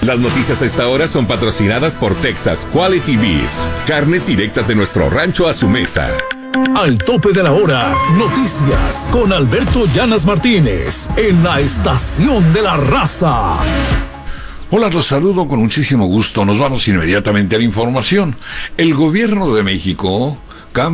Las noticias a esta hora son patrocinadas por Texas Quality Beef. Carnes directas de nuestro rancho a su mesa. Al tope de la hora, noticias con Alberto Llanas Martínez en la Estación de la Raza. Hola, los saludo con muchísimo gusto. Nos vamos inmediatamente a la información. El gobierno de México